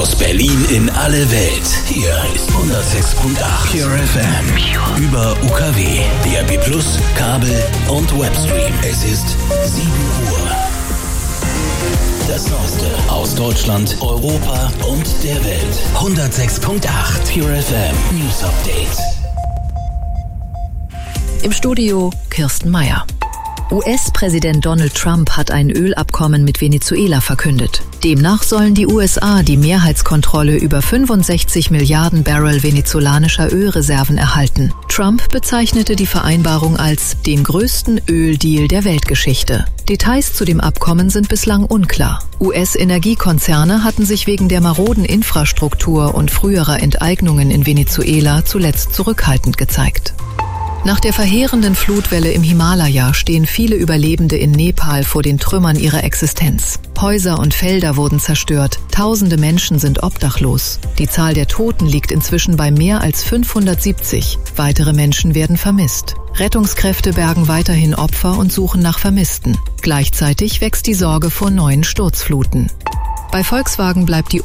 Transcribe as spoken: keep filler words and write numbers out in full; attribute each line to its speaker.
Speaker 1: Aus Berlin in alle Welt. Hier ist hundertsechs Komma acht Pure F M. Über U K W, D A B plus, Kabel und Webstream. Es ist sieben Uhr. Das Neueste aus Deutschland, Europa und der Welt. hundertsechs Komma acht Pure F M News Update.
Speaker 2: Im Studio Kirsten Meyer. U S-Präsident Donald Trump hat ein Ölabkommen mit Venezuela verkündet. Demnach sollen die U S A die Mehrheitskontrolle über fünfundsechzig Milliarden Barrel venezolanischer Ölreserven erhalten. Trump bezeichnete die Vereinbarung als den größten Öldeal der Weltgeschichte. Details zu dem Abkommen sind bislang unklar. U S-Energiekonzerne hatten sich wegen der maroden Infrastruktur und früherer Enteignungen in Venezuela zuletzt zurückhaltend gezeigt. Nach der verheerenden Flutwelle im Himalaya stehen viele Überlebende in Nepal vor den Trümmern ihrer Existenz. Häuser und Felder wurden zerstört, tausende Menschen sind obdachlos. Die Zahl der Toten liegt inzwischen bei mehr als fünfhundertsiebzig. Weitere Menschen werden vermisst. Rettungskräfte bergen weiterhin Opfer und suchen nach Vermissten. Gleichzeitig wächst die Sorge vor neuen Sturzfluten. Bei Volkswagen bleibt die